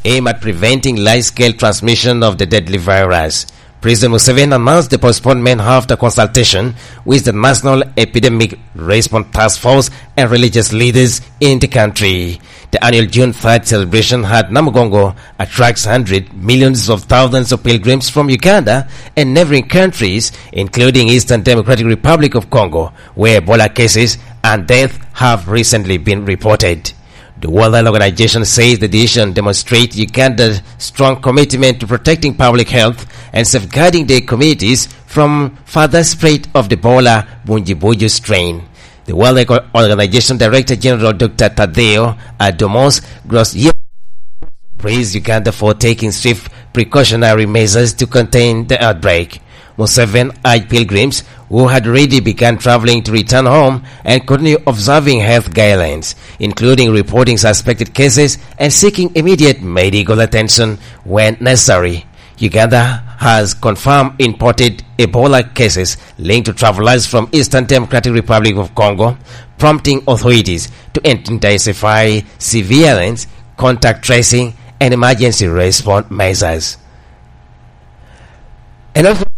aimed at preventing large-scale transmission of the deadly virus. President Museveni announced the postponement after consultation with the National Epidemic Response Task Force and religious leaders in the country. The annual June 3rd celebration at Namugongo attracts millions of thousands of pilgrims from Uganda and neighboring countries, including Eastern Democratic Republic of Congo, where Ebola cases and deaths have recently been reported. The World Health Organization says the decision demonstrates Uganda's strong commitment to protecting public health and safeguarding their communities from further spread of the Ebola Bunjibuju strain. The World Health Organization Director General Dr. Tadeo Adomos Gross praised Uganda for taking swift precautionary measures to contain the outbreak. Museveni urged pilgrims who had already begun traveling to return home and continue observing health guidelines, including reporting suspected cases and seeking immediate medical attention when necessary. Uganda has confirmed imported Ebola cases linked to travelers from Eastern Democratic Republic of Congo, prompting authorities to intensify surveillance, contact tracing, and emergency response measures. And also